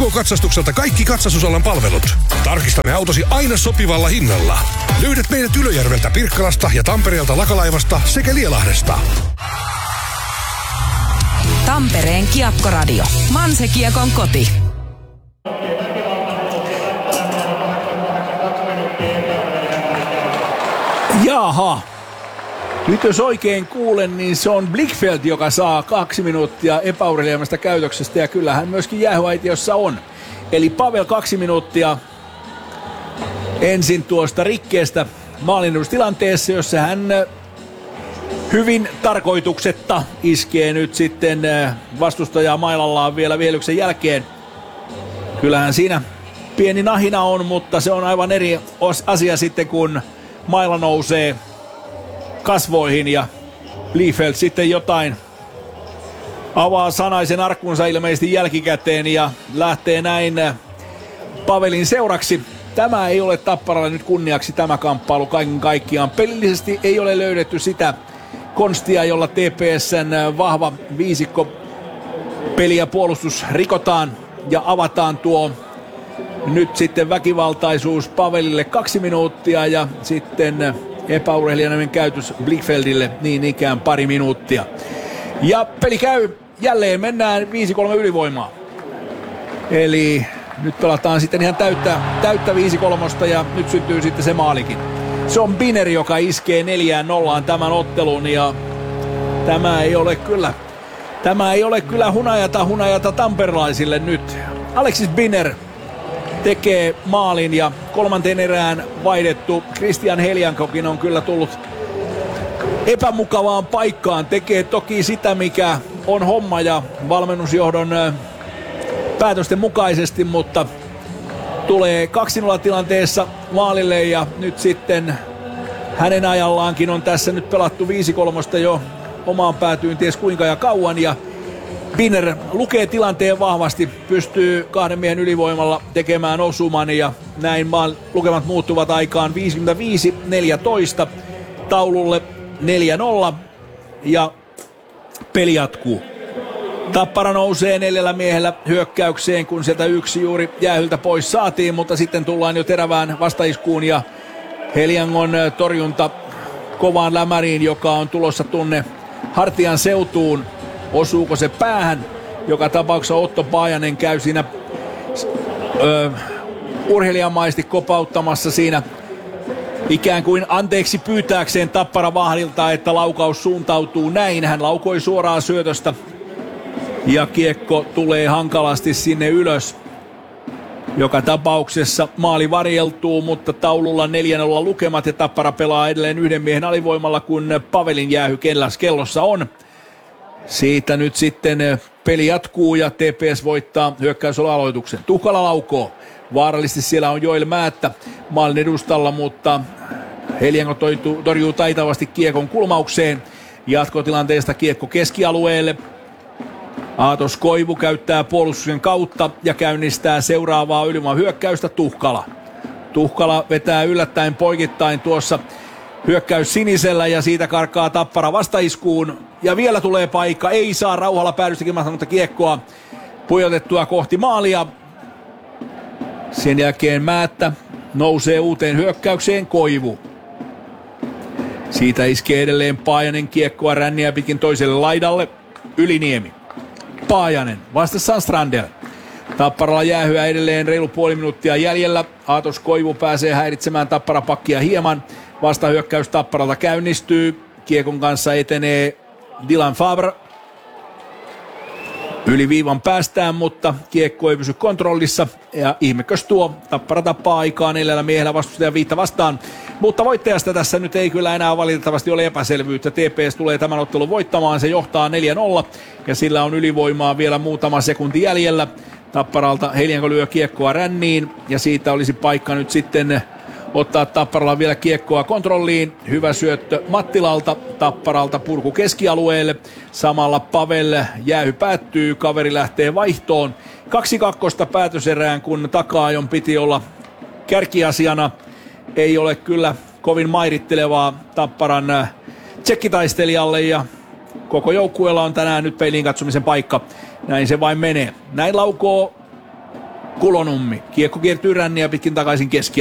OK-katsastukselta kaikki katsastusalan palvelut. Tarkistamme autosi aina sopivalla hinnalla. Löydät meidät Ylöjärveltä, Pirkkalasta ja Tampereelta Lakalaivasta sekä Lielahdesta. Tampereen Kiekkoradio. Manse-Kiekon koti. Jaha. Nyt jos oikein kuulen, niin se on Blichfeld, joka saa 2 minuuttia epäurheilijamasta käytöksestä, ja kyllähän myöskin jäähyaitiossa on. Eli Pavel 2 minuuttia ensin tuosta rikkeestä maalinnustilanteessa, jossa hän hyvin tarkoituksetta iskee nyt sitten vastustajaa mailallaan vielä vielyksen jälkeen. Kyllähän siinä pieni nahina on, mutta se on aivan eri asia sitten, kun maila nousee kasvoihin ja Blichfeld sitten jotain avaa sanaisen arkkunsa ilmeisesti jälkikäteen ja lähtee näin Pavelin seuraksi. Tämä ei ole Tapparalle nyt kunniaksi tämä kamppailu kaiken kaikkiaan. Pelillisesti ei ole löydetty sitä konstia, jolla TPS:n vahva viisikko peli ja puolustus rikotaan ja avataan tuo nyt sitten väkivaltaisuus Pavelille 2 minuuttia ja sitten epäurheilijanainen käytös Blichfeldille niin ikään 2 minuuttia. Ja peli käy jälleen, mennään 5-3 ylivoimaa. Eli nyt pelataan sitten ihan täyttä 5-3 ja nyt syntyy sitten se maalikin. Se on Biner, joka iskee 4-0 tämän ottelun ja tämä ei ole kyllä hunajata tamperelaisille nyt. Alexis Biner tekee maalin ja 3. erään vaihdettu Christian Heliankokin on kyllä tullut epämukavaan paikkaan. Tekee toki sitä, mikä on homma ja valmennusjohdon päätösten mukaisesti, mutta tulee 2-0 tilanteessa maalille ja nyt sitten hänen ajallaankin on tässä nyt pelattu 5-3 jo omaan päätyyn ties kuinka ja kauan ja Biner lukee tilanteen vahvasti, pystyy 2 miehen ylivoimalla tekemään osuman ja näin lukemat muuttuvat aikaan 55-14 taululle 4-0 ja peli jatkuu. Tappara nousee 4 miehellä hyökkäykseen, kun sieltä 1 juuri jäähyltä pois saatiin, mutta sitten tullaan jo terävään vastaiskuun ja Heliangon torjunta kovaan lämäriin, joka on tulossa tunne hartian seutuun. Osuuko se päähän? Joka tapauksessa Otto Paajanen käy siinä urheilijamaisesti kopauttamassa siinä ikään kuin anteeksi pyytääkseen Tappara vahdilta, että laukaus suuntautuu näin. Hän laukoi suoraan syötöstä ja kiekko tulee hankalasti sinne ylös. Joka tapauksessa maali varjeltuu, mutta taululla 4-0 lukemat ja Tappara pelaa edelleen 1 miehen alivoimalla, kun Pavelin jäähy kellossa on. Siitä nyt sitten peli jatkuu ja TPS voittaa hyökkäysaloituksen. Tuhkala laukoo. Vaarallisesti siellä on Joel Määttä maalin edustalla, mutta Helianko torjuu taitavasti kiekon kulmaukseen. Jatkotilanteesta kiekko keskialueelle. Aatos Koivu käyttää puolustuksen kautta ja käynnistää seuraavaa ylivoiman hyökkäystä Tuhkala. Tuhkala vetää yllättäen poikittain tuossa hyökkäys sinisellä ja siitä karkaa Tappara vastaiskuun. Ja vielä tulee paikka, ei saa rauhalla päädystäkin mutta kiekkoa pujotettua kohti maalia. Sen jälkeen Määttä nousee uuteen hyökkäykseen Koivu. Siitä iskee edelleen Paajanen kiekkoa ränniä pitkin toiselle laidalle. Yliniemi. Paajanen, vastassaan Strandel. Tapparalla jäähyä edelleen reilu puoli minuuttia jäljellä. Aatos Koivu pääsee häiritsemään Tappara-pakkia hieman. Vastahyökkäys Tapparalta käynnistyy. Kiekon kanssa etenee Dylan Fabre. Yli viivan päästään, mutta kiekko ei pysy kontrollissa. Ja ihmekös tuo, Tappara tappaa aikaa 4 miehellä vastustajan 5 vastaan. Mutta voittajasta tässä nyt ei kyllä enää valitettavasti ole epäselvyyttä. TPS tulee tämän ottelun voittamaan, se johtaa 4-0 ja sillä on ylivoimaa vielä muutama sekunti jäljellä. Tapparalta Helianko lyö kiekkoa ränniin ja siitä olisi paikka nyt sitten ottaa Tapparalla vielä kiekkoa kontrolliin. Hyvä syöttö Mattilalta, Tapparalta purku keskialueelle. Samalla Pavel jäähy päättyy, kaveri lähtee vaihtoon. 2-2 päätöserään, kun taka-ajon piti olla kärkiasiana. Ei ole kyllä kovin mairittelevaa Tapparan tsekkitaistelijalle ja koko joukkueella on tänään nyt peiliin katsomisen paikka. Näin se vain menee. Näin laukoo Kulonummi. Kiekko kiertyy ränniä pitkin takaisin keski